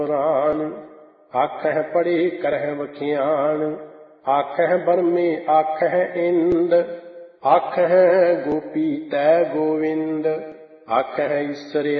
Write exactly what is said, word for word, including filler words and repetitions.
पुराण। आखह पढ़े करह वखियान, आखह बरमे आखह इंद, आखह गोपी तै गोविंद, आखह ईसर